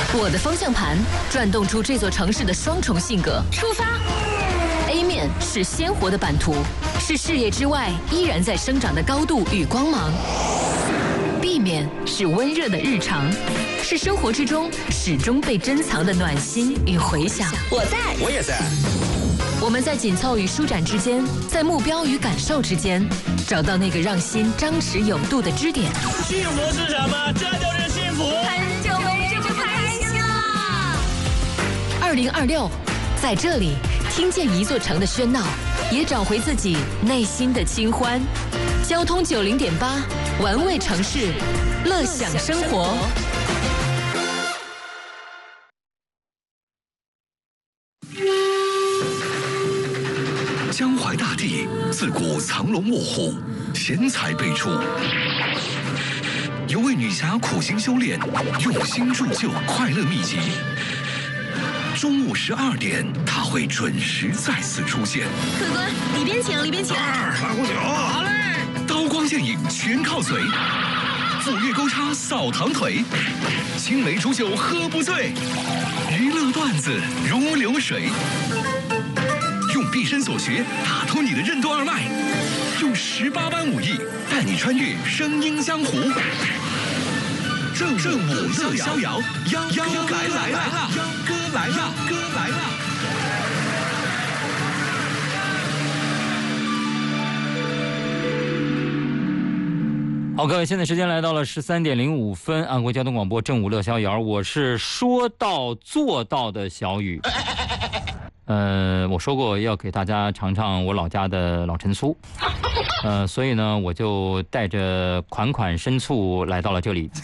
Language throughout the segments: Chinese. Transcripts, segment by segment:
我的方向盘转动出这座城市的双重性格。出发 ！A 面是鲜活的版图，是视野之外依然在生长的高度与光芒。B 面是温热的日常，是生活之中始终被珍藏的暖心与回响。 我在， 我也在。 我们在紧凑与舒展之间，在目标与感受之间，找到那个让心张弛有度的支点。 幸福是什么？这就是幸福。 很久没这么开心了。 2026，在这里听见一座城的喧闹，也找回自己内心的清欢。交通90.8，玩味城市，乐享生活。 江淮大地自古藏龙卧虎，贤才辈出。有位女侠苦心修炼，用心铸就快乐秘籍。中午12点，她会准时再次出现。 客官，里边请，里边请。 来壶酒。好嘞。刀光剑影全靠嘴，斧钺钩叉扫堂腿，青梅煮酒喝不醉，娱乐段子如流水。用毕生所学打通你的任督二脉，用18般武艺带你穿越声音江湖。正午乐逍遥，幺哥来了，幺哥来了，幺哥来了。 好，各位，现在时间来到了13点05分，安徽交通广播正午乐逍遥，我是说到做到的小雨。我说过要给大家尝尝我老家的老陈醋，所以呢，我就带着款款深醋来到了这里。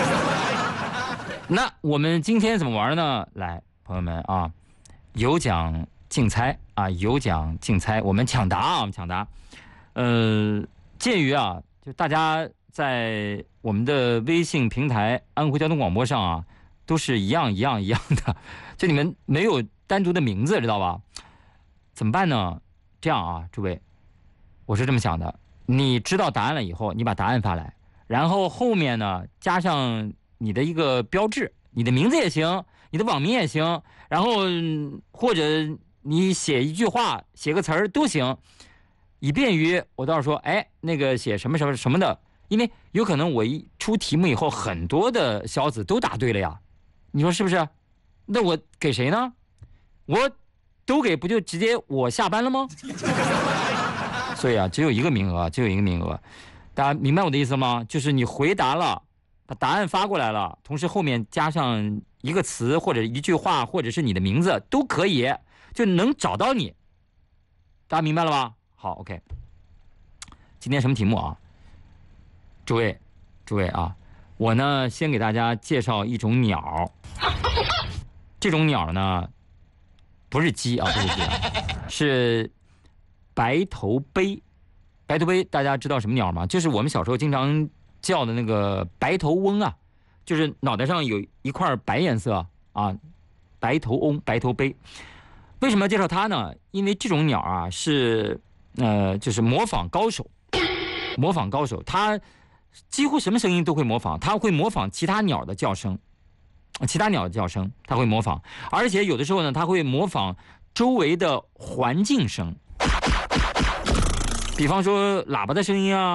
那我们今天怎么玩呢？来，朋友们啊，有奖竞猜啊，有奖竞猜，我们抢答啊，我们抢答。鉴于啊，就大家在我们的微信平台安徽交通广播上啊，都是一样的，就你们没有单独的名字，知道吧？怎么办呢？这样啊，诸位，我是这么想的，你知道答案了以后，你把答案发来，然后后面呢加上你的一个标志，你的名字也行，你的网名也行，然后或者你写一句话，写个词儿都行，以便于我到时候说，哎，那个写什么什么什么的，因为有可能我一出题目以后，很多的小子都答对了呀，你说是不是？那我给谁呢？我都给，不就直接我下班了吗？所以啊，只有一个名额，大家明白我的意思吗？就是你回答了，把答案发过来了，同时后面加上一个词或者一句话，或者是你的名字都可以，就能找到你。大家明白了吗？好 ，OK。今天什么题目啊？诸位啊，我呢先给大家介绍一种鸟。这种鸟呢，不是鸡啊，是白头鹎。白头鹎大家知道什么鸟吗？就是我们小时候经常叫的那个白头翁啊，就是脑袋上有一块白颜色啊，白头翁、白头鹎。为什么要介绍它呢？因为这种鸟啊是就是模仿高手，它几乎什么声音都会模仿，它会模仿其他鸟的叫声。它会模仿，而且有的时候呢，它会模仿周围的环境声，比方说喇叭的声音啊。